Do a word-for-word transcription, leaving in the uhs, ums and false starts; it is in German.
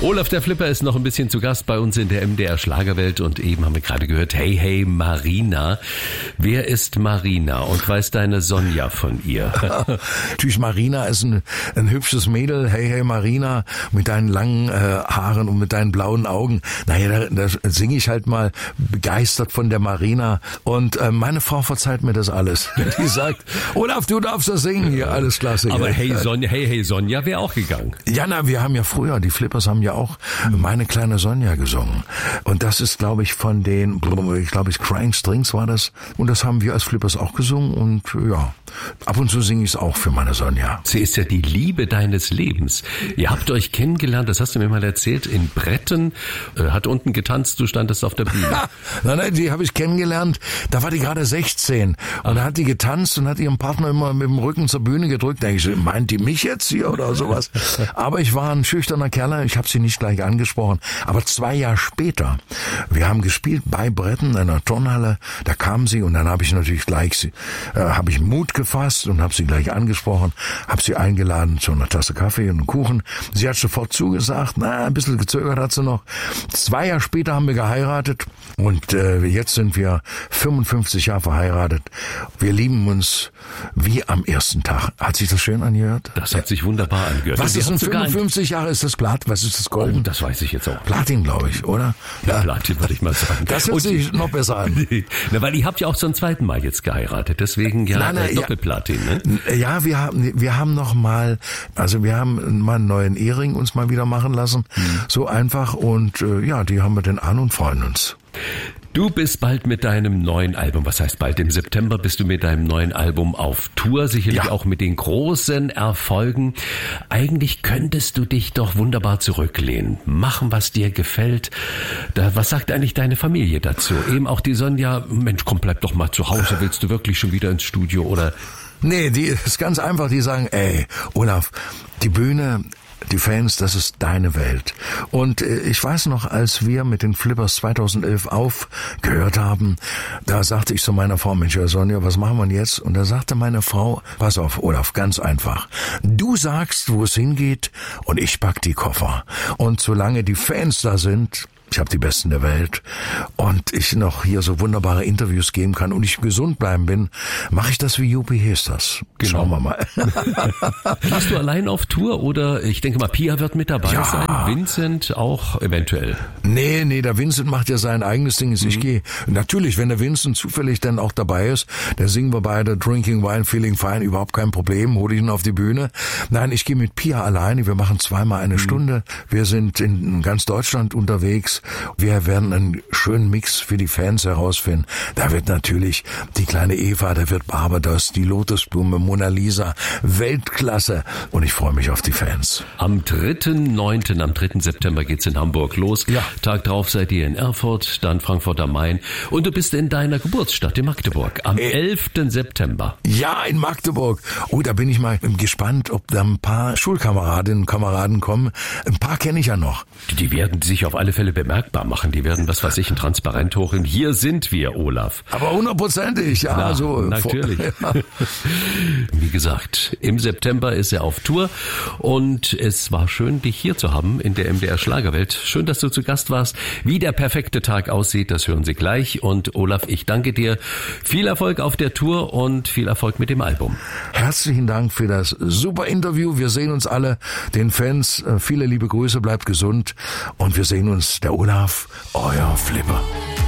Olaf der Flipper ist noch ein bisschen zu Gast bei uns in der M D R Schlagerwelt und eben haben wir gerade gehört, hey, hey, Marina. Wer ist Marina und weiß deine Sonja von ihr? Natürlich, Marina ist ein, ein hübsches Mädel. Hey, hey, Marina, mit deinen langen äh, Haaren und mit deinen blauen Augen. Naja, da, da singe ich halt mal begeistert von der Marina. Und äh, meine Frau verzeiht mir das alles. Die sagt, Olaf, du darfst das singen. Ja, alles klasse. Aber ja. hey, Sonja, hey, hey, Sonja wäre auch gegangen. Ja, na, wir haben ja früher, die Flippers haben ja auch meine kleine Sonja gesungen. Und das ist, glaube ich, von den, ich glaube, ich Crying Strings war das. Und das haben wir als Flippers auch gesungen. Und ja, ab und zu singe ich es auch für meine Sonja. Sie ist ja die Liebe deines Lebens. Ihr habt euch kennengelernt, das hast du mir mal erzählt, in Bretten, äh, hat unten getanzt, du standest auf der Bühne. nein, nein, die habe ich kennengelernt, da war die gerade sechzehn. Und da hat die getanzt und hat ihren Partner immer mit dem Rücken zur Bühne gedrückt. Da denke ich, meint die mich jetzt hier oder sowas? Aber ich war ein schüchterner Kerl, ich habe sie nicht gleich angesprochen. Aber zwei Jahre später, wir haben gespielt bei Bretten in einer Turnhalle, da kam sie und dann habe ich natürlich gleich, sie, äh, habe ich Mut gefasst und habe sie gleich angesprochen, habe sie eingeladen zu einer Tasse Kaffee und einem Kuchen. Sie hat sofort zugesagt, na, ein bisschen gezögert hat sie noch. Zwei Jahre später haben wir geheiratet und äh, jetzt sind wir fünfundfünfzig Jahre verheiratet. Wir lieben uns wie am ersten Tag. Hat sich das schön angehört? Das hat sich wunderbar angehört. Was ist denn fünfundfünfzig Jahre? Ist das Plat? Was ist das Golden? Oh, das weiß ich jetzt auch. Platin, glaube ich, oder? Ja, ja, Platin würde ich mal sagen. Das hört sich noch besser an. Na, weil ihr habt ja auch zum zweiten Mal jetzt geheiratet, deswegen ja nein, nein, äh, Doppelplatin, ne? Ja, wir haben, wir haben noch mal, also wir haben mal einen neuen Ehering uns mal wieder machen lassen, mhm. so einfach und äh, ja, die haben wir dann an und freuen uns. Du bist bald mit deinem neuen Album, was heißt bald, im September bist du mit deinem neuen Album auf Tour, sicherlich ja. auch mit den großen Erfolgen. Eigentlich könntest du dich doch wunderbar zurücklehnen, machen, was dir gefällt. Da, was sagt eigentlich deine Familie dazu? Eben auch die Sonja, Mensch, komm, bleib doch mal zu Hause, willst du wirklich schon wieder ins Studio oder... Nee, die ist ganz einfach, die sagen, ey, Olaf, die Bühne, die Fans, das ist deine Welt. Und äh, ich weiß noch, als wir mit den Flippers zweitausendelf aufgehört haben, da sagte ich zu meiner Frau, Mensch, Sonja, was machen wir jetzt? Und da sagte meine Frau, pass auf, Olaf, ganz einfach. Du sagst, wo es hingeht und ich pack die Koffer. Und solange die Fans da sind, ich habe die Besten der Welt und ich noch hier so wunderbare Interviews geben kann und ich gesund bleiben bin, mache ich das wie Juppie Hesters. Genau. Schauen wir mal. Warst du allein auf Tour oder ich denke mal, Pia wird mit dabei ja. sein, Vincent auch eventuell? Nee, nee, der Vincent macht ja sein eigenes Ding. Ich mhm. gehe natürlich, wenn der Vincent zufällig dann auch dabei ist, dann singen wir beide Drinking Wine, Feeling Fine, überhaupt kein Problem, hole ich ihn auf die Bühne. Nein, ich gehe mit Pia alleine, wir machen zweimal eine mhm. Stunde. Wir sind in ganz Deutschland unterwegs. Wir werden einen schönen Mix für die Fans herausfinden. Da wird natürlich die kleine Eva, da wird Barbados, die Lotusblume, Mona Lisa, Weltklasse. Und ich freue mich auf die Fans. Am dritten neunten, am dritten September geht's in Hamburg los. Ja. Tag drauf seid ihr in Erfurt, dann Frankfurt am Main. Und du bist in deiner Geburtsstadt in Magdeburg am äh, elften September. Ja, in Magdeburg. Oh, da bin ich mal gespannt, ob da ein paar Schulkameradinnen und Kameraden kommen. Ein paar kenne ich ja noch. Die, die werden sich auf alle Fälle bemerken. Merkbar machen. Die werden, was weiß ich, ein Transparent hochheben. Hier sind wir, Olaf. Aber hundertprozentig, ja. Na, so natürlich. Ja. Wie gesagt, im September ist er auf Tour und es war schön, dich hier zu haben in der M D R Schlagerwelt. Schön, dass du zu Gast warst. Wie der perfekte Tag aussieht, das hören Sie gleich. Und Olaf, ich danke dir. Viel Erfolg auf der Tour und viel Erfolg mit dem Album. Herzlichen Dank für das super Interview. Wir sehen uns alle, den Fans. Viele liebe Grüße, bleibt gesund und wir sehen uns, der Olaf, euer Flipper.